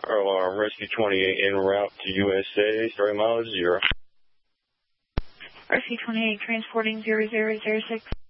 Alarm Rescue 28 en route to USA, starting mileage 0. Rescue 28 transporting 0006.